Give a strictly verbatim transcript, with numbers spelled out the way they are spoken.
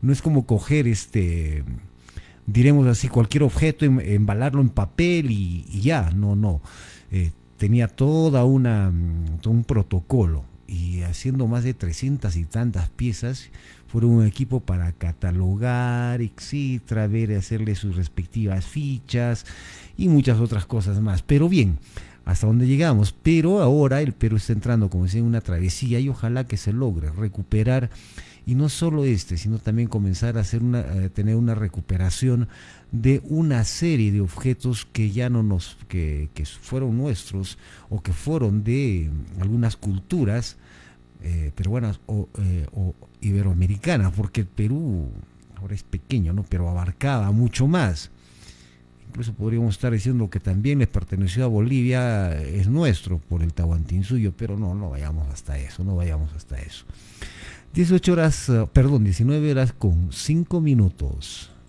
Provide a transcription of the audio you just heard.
no es como coger este, diremos así, cualquier objeto, em- embalarlo en papel y, y ya, no, no. Eh, tenía toda una, mm, todo un protocolo y haciendo más de trescientas y tantas piezas, fueron un equipo para catalogar, etcétera, ver, hacerle sus respectivas fichas y muchas otras cosas más. Pero bien, hasta donde llegamos. Pero ahora el Perú está entrando, como decía, en una travesía y ojalá que se logre recuperar, y no solo este, sino también comenzar a hacer una, a tener una recuperación de una serie de objetos que ya no nos, que, que fueron nuestros o que fueron de algunas culturas eh, peruanas o, eh, o iberoamericanas, porque el Perú ahora es pequeño, ¿no? Pero abarcaba mucho más. Incluso podríamos estar diciendo que también les perteneció a Bolivia, es nuestro por el Tahuantinsuyo, pero no, no vayamos hasta eso, no vayamos hasta eso. dieciocho horas, uh, perdón, diecinueve horas con cinco minutos.